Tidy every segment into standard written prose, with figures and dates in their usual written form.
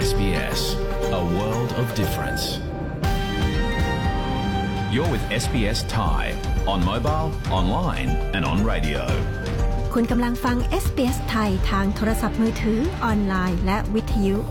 SBS, a world of difference. You're with SBS Thai on mobile, online and on radio. คุณกำลังฟัง SBS ไทยทางโทรศัพท์มือถือออนไลน์และวิทยุ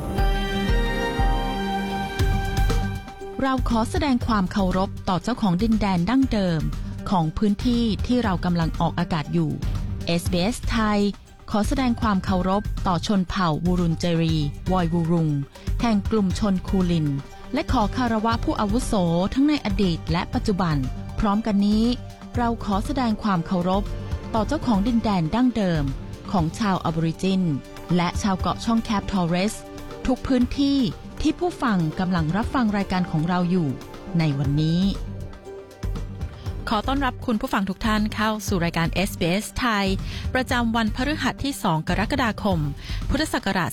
เราขอแสดงความเคารพต่อเจ้าของดินแดนดั้งเดิมของพื้นที่ที่เรากำลังออกอากาศอยู่ SBS ไทยขอแสดงความเคารพต่อชนเผ่าวูรุนเจรีวอยวูรุงแห่งกลุ่มชนคูลินและขอคารวะผู้อาวุโสทั้งในอดีตและปัจจุบันพร้อมกันนี้เราขอแสดงความเคารพต่อเจ้าของดินแดนดั้งเดิมของชาวอบอริจินและชาวเกาะช่องแคบทอร์เรสทุกพื้นที่ที่ผู้ฟังกำลังรับฟังรายการของเราอยู่ในวันนี้ขอต้อนรับคุณผู้ฟังทุกท่านเข้าสู่รายการ SBS ไทยประจำวันพฤหัสที่2กรกฎาคมพุทธศักราช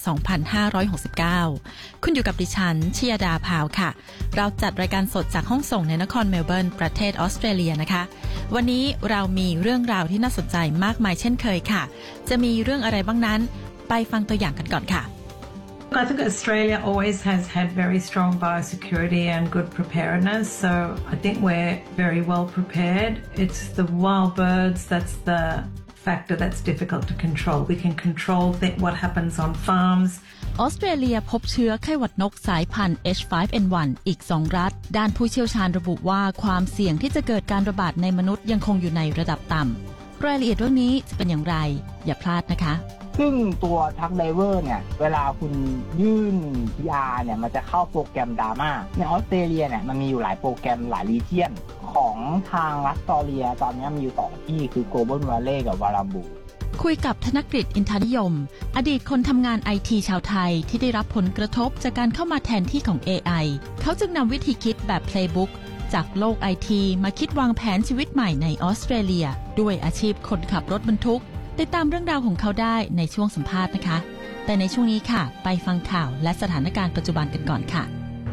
2569คุณอยู่กับดิฉันชยดาพาวค่ะเราจัดรายการสดจากห้องส่งในนครเมลเบิร์นประเทศออสเตรเลียนะคะวันนี้เรามีเรื่องราวที่น่าสนใจมากมายเช่นเคยค่ะจะมีเรื่องอะไรบ้างนั้นไปฟังตัวอย่างกันก่อนค่ะ I think Australia always has had very strong biosecurity and good preparedness, so I think we're very well prepared. It's the wild birds that's the factor that's difficult to control. We can control what happens on farms. ออสเตรเลียพบเชื้อไข้หวัดนกสายพันธุ์ H5N1 อีก2รัฐด้านผู้เชี่ยวชาญระบุว่าความเสี่ยงที่จะเกิดการระบาดในมนุษย์ยังคงอยู่ในระดับต่ำรายละเอียดเรื่องนี้จะเป็นอย่างไรอย่าพลาดนะคะซึ่งตัวทักไดเวอร์เนี่ยเวลาคุณยื่น PR เนี่ยมันจะเข้าโปรแกรมดราม่าในออสเตรเลียเนี่ยมันมีอยู่หลายโปรแกรมหลายรีเจียนของทางรัฐวิกตอเรียตอนนี้มีอยู่2ที่คือ Goulburn Valley กับ Warraboo คุยกับธนกฤษอินทนิยมอดีตคนทำงาน IT ชาวไทยที่ได้รับผลกระทบจากการเข้ามาแทนที่ของ AI เขาจึงนำวิธีคิดแบบ Playbook จากโลก IT มาคิดวางแผนชีวิตใหม่ในออสเตรเลียด้วยอาชีพคนขับรถบรรทุกติดตามเรื่องราวของเขาได้ในช่วงสัมภาษณ์นะคะแต่ในช่วงนี้ค่ะไปฟังข่าวและสถานการณ์ปัจจุบันกันก่อนค่ะ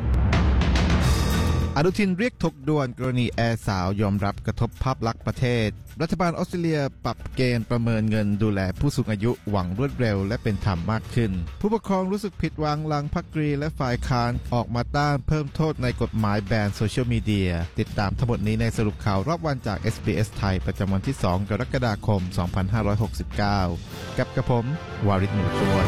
อนุทินเรียกถกด่วนกรณีแอร์สาวยอมรับกระทบภาพลักษณ์ประเทศรัฐบาลออสเตรเลียปรับเกณฑ์ประเมินเงินดูแลผู้สูงอายุหวังรวดเร็วและเป็นธรรมมากขึ้นผู้ปกครองรู้สึกผิดหวังหลังพรรคกรีและฝ่ายค้านออกมาต้านเพิ่มโทษในกฎหมายแบนโซเชียลมีเดียติดตามทั้งหมดนี้ในสรุปข่าวรอบวันจาก SBS ไทยประจำวันที่2กรกฎาคม2569กับกระผมวาริศ หนูจวน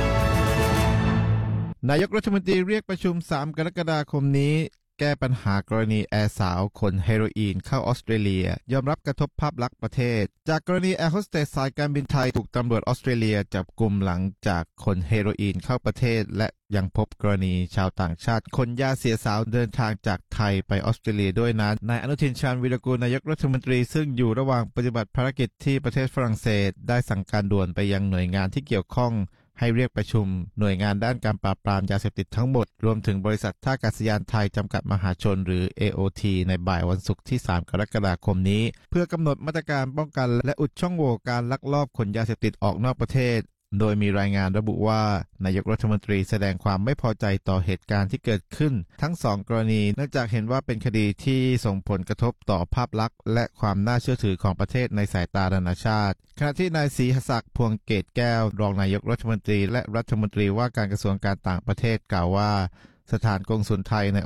นายกรัฐมนตรีเรียกประชุม3กรกฎาคมนี้แก้ปัญหากรณีแอร์สาวขนเฮโรอีนเข้าออสเตรเลียยอมรับกระทบภาพลักษณ์ประเทศจากกรณีแอร์โฮสเตสสายการบินไทยถูกตำรวจออสเตรเลียจับกุมหลังจากขนเฮโรอีนเข้าประเทศและยังพบกรณีชาวต่างชาติขนยาเสียสาวเดินทางจากไทยไปออสเตรเลียด้วยนั้นนายอนุทินชาญวีรกูลนายกรัฐมนตรีซึ่งอยู่ระหว่างปฏิบัติภารกิจที่ประเทศฝรั่งเศสได้สั่งการด่วนไปยังหน่วยงานที่เกี่ยวข้องให้เรียกประชุมหน่วยงานด้านการปราบปรามยาเสพติดทั้งหมดรวมถึงบริษัทท่าอากาศยานไทยจำกัดมหาชนหรือ AOT ในบ่ายวันศุกร์ที่3กรกฎาคมนี้เพื่อกำหนดมาตรการป้องกันและอุดช่องโหว่การลักลอบขนยาเสพติดออกนอกประเทศโดยมีรายงานระบุว่านายกรัฐมนตรีแสดงความไม่พอใจต่อเหตุการณ์ที่เกิดขึ้นทั้ง2กรณีเนื่องจากเห็นว่าเป็นคดีที่ส่งผลกระทบต่อภาพลักษณ์และความน่าเชื่อถือของประเทศในสายตานานาชาติขณะที่นายศรีหศักดิ์พวงเกตแก้วรองนายกรัฐมนตรีและรัฐมนตรีว่าการกระทรวงการต่างประเทศกล่าวว่าสถานกงสุลไทยใน